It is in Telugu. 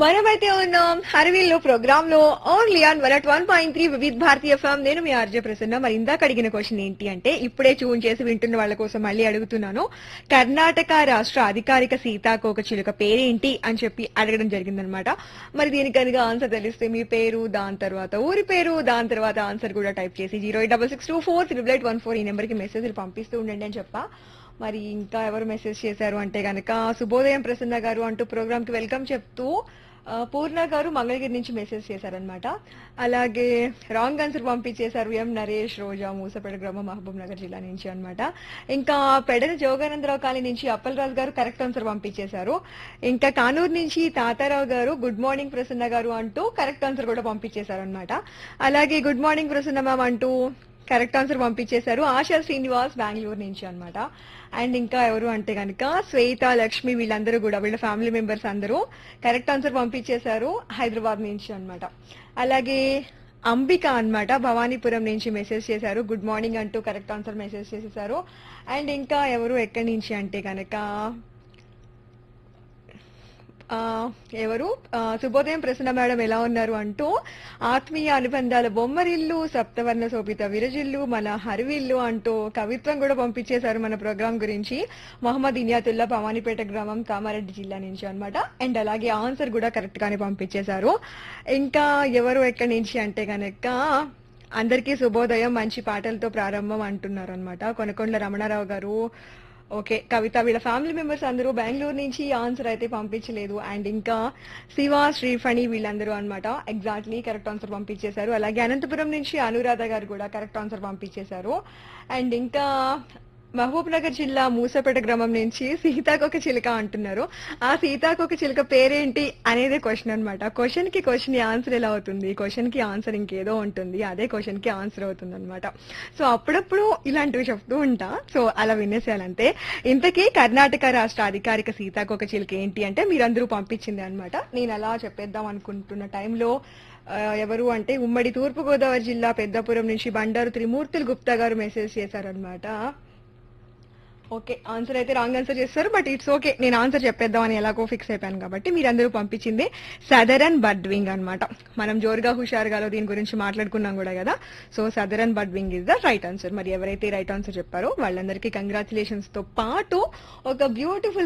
మనమైతే ఉన్నాం హర్వీల్లో ప్రోగ్రామ్ లో ఓన్లీ ఆన్ 101.3 వివిధ భారతీయ ఎఫ్ఎం. నేను మీ ఆర్జే ప్రసన్న. మరి ఇందాక అడిగిన క్వశ్చన్ ఏంటి అంటే, ఇప్పుడే ట్యూన్ చేసి వింటున్న వాళ్ళ కోసం మళ్ళీ అడుగుతున్నాను. కర్ణాటక రాష్ట్ర అధికారిక సీతాకోకచిలుక పేరేంటి అని చెప్పి అడగడం జరిగిందనమాట. మరి దీనికి కనుక ఆన్సర్ తెలిస్తే మీ పేరు, దాని తర్వాత ఊరి పేరు, దాని తర్వాత ఆన్సర్ కూడా టైప్ చేసి 08662438814 ఈ నెంబర్ కి మెసేజ్లు పంపిస్తూ ఉండండి అని చెప్పా. మరి ఇంకా ఎవరు మెసేజ్ చేశారు అంటే గనక, శుభోదయం ప్రసన్న గారు అంటూ ప్రోగ్రామ్ కి వెల్కమ్ చెప్తూ పూర్ణ గారు మంగళగిరి నుంచి మెసేజ్ చేశారనమాట. అలాగే రాంగ్ ఆన్సర్ పంపించేశారు ఎం నరేష్ రోజా, మూసపేట గ్రామం, మహబూబ్ నగర్ జిల్లా నుంచి అన్నమాట. ఇంకా పెడన జోగానందరావు కాలనీ నుంచి అప్పలరాజు గారు కరెక్ట్ ఆన్సర్ పంపించేశారు. ఇంకా కానూరు నుంచి తాతారావు గారు గుడ్ మార్నింగ్ ప్రసన్న గారు అంటూ కరెక్ట్ ఆన్సర్ కూడా పంపించేశారు అనమాట. అలాగే గుడ్ మార్నింగ్ ప్రసన్న మ్యామ్ అంటూ కరెక్ట్ ఆన్సర్ పంపించేశారు ఆశా శ్రీనివాస్ బెంగళూరు నుంచి అన్నమాట. అండ్ ఇంకా ఎవరు అంటే కనుక శ్వేత, లక్ష్మి, వీళ్ళందరూ కూడా వీళ్ళ ఫ్యామిలీ మెంబర్స్ అందరూ కరెక్ట్ ఆన్సర్ పంపించేశారు హైదరాబాద్ నుంచి అన్నమాట. అలాగే అంబిక అన్నమాట భవానీపురం నుంచి మెసేజ్ చేశారు గుడ్ మార్నింగ్ అంటూ కరెక్ట్ ఆన్సర్ మెసేజ్ చేసేసారు. అండ్ ఇంకా ఎవరు ఎక్కడి నుంచి అంటే కనుక ఎవరు శుభోదయం ప్రసన్న మేడం ఎలా ఉన్నారు అంటూ ఆత్మీయ అనుబంధాల బొమ్మరిల్లు, సప్తవర్ణ శోభిత విరజిల్లు, మన హరివిల్లు అంటూ కవిత్వం కూడా పంపించేశారు మన ప్రోగ్రామ్ గురించి. మొహమ్మద్ ఇనియాతుల్లా భవానీపేట గ్రామం, కామారెడ్డి జిల్లా నుంచి అన్నమాట. అండ్ అలాగే ఆన్సర్ కూడా కరెక్ట్ గానే పంపించేశారు. ఇంకా ఎవరు ఎక్కడి నుంచి అంటే కనుక అందరికీ శుభోదయం, మంచి పాటలతో ప్రారంభం అంటున్నారు అనమాట. కొనకొండల రమణారావు గారు, ఓకే కవిత, వీళ్ళ ఫ్యామిలీ మెంబర్స్ అందరూ బెంగళూరు నుంచి ఆన్సర్ అయితే పంపించలేదు. అండ్ ఇంకా శివ, శ్రీఫణి వీళ్ళందరూ అన్నమాట ఎగ్జాక్ట్లీ కరెక్ట్ ఆన్సర్ పంపించేశారు. అలాగే అనంతపురం నుంచి అనురాధ గారు కూడా కరెక్ట్ ఆన్సర్ పంపించేశారు. అండ్ ఇంకా మహబూబ్ నగర్ జిల్లా మూసపేట గ్రామం నుంచి సీతాకోక చిలుక అంటున్నారు. ఆ సీతాకోక చిలుక పేరేంటి అనేది క్వశ్చన్ అనమాట. క్వశ్చన్ కి క్వశ్చన్ ఆన్సర్ ఎలా అవుతుంది, క్వశ్చన్ కి ఆన్సర్ ఇంకేదో ఉంటుంది, అదే క్వశ్చన్ కి ఆన్సర్ అవుతుంది అనమాట. సో అప్పుడప్పుడు ఇలాంటివి చెప్తూ ఉంటా, సో అలా వినేసేయాలంతే. ఇంతకీ కర్ణాటక రాష్ట్ర అధికారిక సీతాకోక చిలుక ఏంటి అంటే మీరందరూ పంపించింది అనమాట. నేను అలా చెప్పేద్దాం అనుకుంటున్న టైంలో ఎవరు అంటే ఉమ్మడి తూర్పు గోదావరి జిల్లా పెద్దపురం నుంచి బండారు త్రిమూర్తులు గుప్తా గారు మెసేజ్ చేశారనమాట. ఓకే ఆన్సర్ అయితే రాంగ్ ఆన్సర్ చేస్తారు, బట్ ఇట్స్ ఓకే, నేను ఆన్సర్ చెప్పేద్దామని ఎలాగో ఫిక్స్ అయిపోయాను కాబట్టి. మీరందరూ పంపించింది సదరన్ బర్డ్వింగ్ అనమాట. మనం జోరుగా హుషారుగాలో దీని గురించి మాట్లాడుకున్నాం కూడా కదా. So southern బర్డ్వింగ్ is the right answer. మరి ఎవరైతే రైట్ ఆన్సర్ చెప్పారో వాళ్ళందరికీ కంగ్రాచులేషన్స్ తో పాటు ఒక బ్యూటిఫుల్